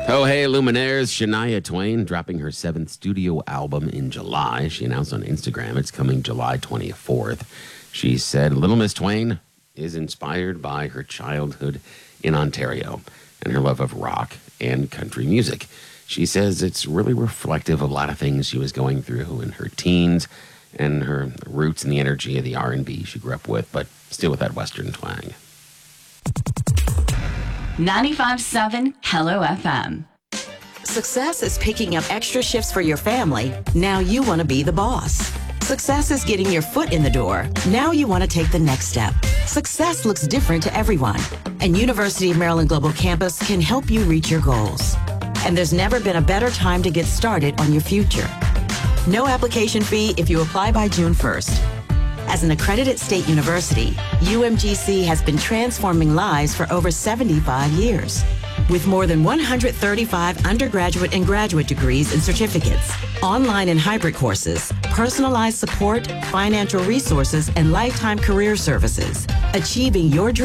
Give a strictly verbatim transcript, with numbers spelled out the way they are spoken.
Oh, hey, Luminaires. Shania Twain dropping her seventh studio album in July. She announced on Instagram it's coming July twenty-fourth. She said Little Miss Twain is inspired by her childhood in Ontario and her love of rock and country music. She says it's really reflective of a lot of things she was going through in her teens and her roots and the energy of the R and B she grew up with, but still with that Western twang. ninety-five point seven Hello F M. Success is picking up extra shifts for your family. Now you want to be the boss. Success is getting your foot in the door. Now you want to take the next step. Success looks different to everyone, and University of Maryland Global Campus can help you reach your goals. And there's never been a better time to get started on your future. No application fee if you apply by June first. As an accredited state university, U M G C has been transforming lives for over seventy-five years. With more than one hundred thirty-five undergraduate and graduate degrees and certificates, online and hybrid courses, personalized support, financial resources, and lifetime career services, achieving your dreams.